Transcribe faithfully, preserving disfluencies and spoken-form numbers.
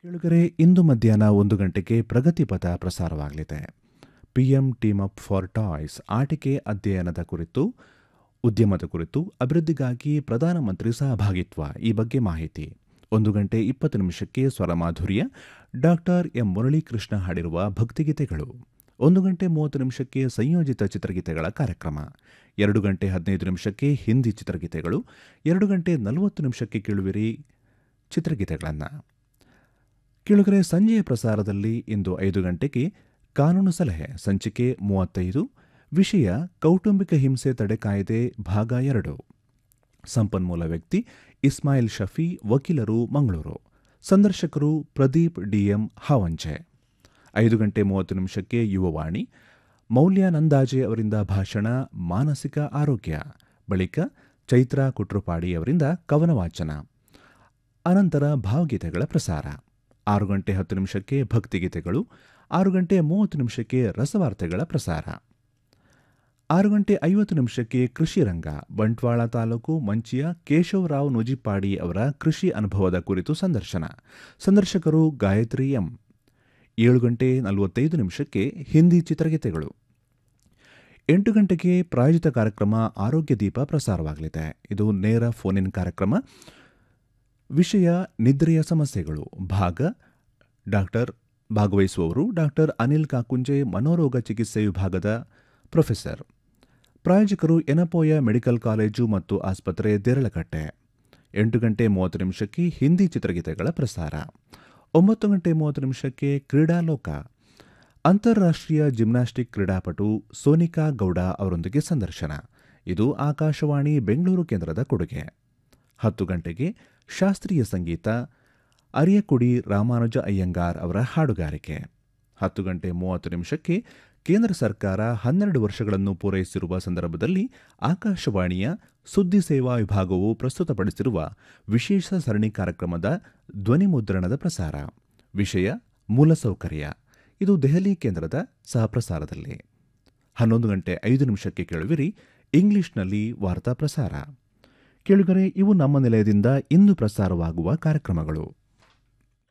ಕೆಳಗರೆ ಇಂದು ಮಧ್ಯಾಹ್ನ ಒಂದು ಗಂಟೆಗೆ ಪ್ರಗತಿಪಥ ಪ್ರಸಾರವಾಗಲಿದೆ. PM team up for toys ಆಟಿಕೆ ಅಧ್ಯಯನದ ಕುರಿತು, ಉದ್ಯಮದ ಕುರಿತು, ಅಭಿವೃದ್ಧಿಗಾಗಿ ಪ್ರಧಾನಮಂತ್ರಿ ಸಹಭಾಗಿತ್ವ ಈ ಬಗ್ಗೆ ಮಾಹಿತಿ. ಒಂದು ಗಂಟೆ ಇಪ್ಪತ್ತು ನಿಮಿಷಕ್ಕೆ ಸ್ವರಮಾಧುರ್ಯ, ಡಾಕ್ಟರ್ ಎಂ ಮುರಳೀಕೃಷ್ಣ ಹಾಡಿರುವ ಭಕ್ತಿಗೀತೆಗಳು. ಒಂದು ಗಂಟೆ ಮೂವತ್ತು ನಿಮಿಷಕ್ಕೆ ಸಂಯೋಜಿತ ಚಿತ್ರಗೀತೆಗಳ ಕಾರ್ಯಕ್ರಮ. ಎರಡು ಗಂಟೆ ಹದಿನೈದು ನಿಮಿಷಕ್ಕೆ ಹಿಂದಿ ಚಿತ್ರಗೀತೆಗಳು. ಎರಡು ಗಂಟೆ ನಲವತ್ತು ನಿಮಿಷಕ್ಕೆ ಕೇಳುವಿರಿ ಚಿತ್ರಗೀತೆಗಳನ್ನು. ಕೇಳುಗರೆ, ಸಂಜೆಯ ಪ್ರಸಾರದಲ್ಲಿ ಇಂದು ಐದು ಗಂಟೆಗೆ ಕಾನೂನು ಸಲಹೆ ಸಂಚಿಕೆ ಮೂವತ್ತೈದು, ವಿಷಯ ಕೌಟುಂಬಿಕ ಹಿಂಸೆ ತಡೆ ಕಾಯ್ದೆ ಭಾಗ ಎರಡು. ಸಂಪನ್ಮೂಲ ವ್ಯಕ್ತಿ ಇಸ್ಮಾಯಿಲ್ ಶಫಿ, ವಕೀಲರು, ಮಂಗಳೂರು. ಸಂದರ್ಶಕರು ಪ್ರದೀಪ್ ಡಿಎಂ ಹಾವಂಚೆ. ಐದು ಗಂಟೆ ಮೂವತ್ತು ನಿಮಿಷಕ್ಕೆ ಯುವವಾಣಿ, ಮೌಲ್ಯಾನಂದಾಜೆ ಅವರಿಂದ ಭಾಷಣ ಮಾನಸಿಕ ಆರೋಗ್ಯ. ಬಳಿಕ ಚೈತ್ರಾ ಕುಟ್ರುಪಾಡಿ ಅವರಿಂದ ಕವನ ವಾಚನ. ಅನಂತರ ಭಾವಗೀತೆಗಳ ಪ್ರಸಾರ. ಆರು ಗಂಟೆ ಹತ್ತು ನಿಮಿಷಕ್ಕೆ ಭಕ್ತಿಗೀತೆಗಳು. ಆರು ಗಂಟೆ ಮೂವತ್ತು ನಿಮಿಷಕ್ಕೆ ರಸವಾರ್ತೆಗಳ ಪ್ರಸಾರ. ಆರು ಗಂಟೆ ಐವತ್ತು ನಿಮಿಷಕ್ಕೆ ಕೃಷಿ ರಂಗ, ಬಂಟ್ವಾಳ ತಾಲೂಕು ಮಂಚಿಯ ಕೇಶವರಾವ್ ನುಜಿಪಾಡಿ ಅವರ ಕೃಷಿ ಅನುಭವದ ಕುರಿತು ಸಂದರ್ಶನ. ಸಂದರ್ಶಕರು ಗಾಯತ್ರಿ ಎಂ. ಏಳು ಗಂಟೆ ನಲವತ್ತೈದು ನಿಮಿಷಕ್ಕೆ ಹಿಂದಿ ಚಿತ್ರಗೀತೆಗಳು. ಎಂಟು ಗಂಟೆಗೆ ಪ್ರಾಯೋಜಿತ ಕಾರ್ಯಕ್ರಮ ಆರೋಗ್ಯ ದೀಪ ಪ್ರಸಾರವಾಗಲಿದೆ. ಇದು ನೇರ ಫೋನ್ ಇನ್ ಕಾರ್ಯಕ್ರಮ. ವಿಷಯ ನಿದ್ರೆಯ ಸಮಸ್ಯೆಗಳು. ಭಾಗ ಡಾಕ್ಟರ್ ಭಾಗವಹಿಸುವವರು ಡಾಕ್ಟರ್ ಅನಿಲ್ ಕಾಕುಂಜೆ, ಮನೋರೋಗ ಚಿಕಿತ್ಸೆ ವಿಭಾಗದ ಪ್ರೊಫೆಸರ್. ಪ್ರಾಯೋಜಕರು ಎನಪೋಯ ಮೆಡಿಕಲ್ ಕಾಲೇಜು ಮತ್ತು ಆಸ್ಪತ್ರೆ, ದೇರಳಕಟ್ಟೆ. ಎಂಟು ಗಂಟೆ ಮೂವತ್ತು ನಿಮಿಷಕ್ಕೆ ಹಿಂದಿ ಚಿತ್ರಗೀತೆಗಳ ಪ್ರಸಾರ. ಒಂಬತ್ತು ಗಂಟೆ ಮೂವತ್ತು ನಿಮಿಷಕ್ಕೆ ಕ್ರೀಡಾಲೋಕ. ಅಂತಾರಾಷ್ಟ್ರೀಯ ಜಿಮ್ನಾಸ್ಟಿಕ್ ಕ್ರೀಡಾಪಟು ಸೋನಿಕಾ ಗೌಡ ಅವರೊಂದಿಗೆ ಸಂದರ್ಶನ. ಇದು ಆಕಾಶವಾಣಿ ಬೆಂಗಳೂರು ಕೇಂದ್ರದ ಕೊಡುಗೆ. ಹತ್ತು ಗಂಟೆಗೆ ಶಾಸ್ತ್ರೀಯ ಸಂಗೀತ, ಅರಿಯಕುಡಿ ರಾಮಾನುಜ ಅಯ್ಯಂಗಾರ್ ಅವರ ಹಾಡುಗಾರಿಕೆ. ಹತ್ತು ಗಂಟೆ ಮೂವತ್ತು ನಿಮಿಷಕ್ಕೆ ಕೇಂದ್ರ ಸರ್ಕಾರ ಹನ್ನೆರಡು ವರ್ಷಗಳನ್ನು ಪೂರೈಸಿರುವ ಸಂದರ್ಭದಲ್ಲಿ ಆಕಾಶವಾಣಿಯ ಸುದ್ದಿ ಸೇವಾ ವಿಭಾಗವು ಪ್ರಸ್ತುತಪಡಿಸಿರುವ ವಿಶೇಷ ಸರಣಿ ಕಾರ್ಯಕ್ರಮದ ಧ್ವನಿ ಮುದ್ರಣದ ಪ್ರಸಾರ. ವಿಷಯ ಮೂಲಸೌಕರ್ಯ. ಇದು ದೆಹಲಿ ಕೇಂದ್ರದ ಸಹಪ್ರಸಾರದಲ್ಲಿ. ಹನ್ನೊಂದು ಗಂಟೆ ಐದು ನಿಮಿಷಕ್ಕೆ ಕೇಳುವಿರಿ ಇಂಗ್ಲಿಷ್ನಲ್ಲಿ ವಾರ್ತಾ ಪ್ರಸಾರ. ಕೇಳುಗರೆ, ಇವು ನಮ್ಮ ನಿಲಯದಿಂದ ಇಂದು ಪ್ರಸಾರವಾಗುವ ಕಾರ್ಯಕ್ರಮಗಳು.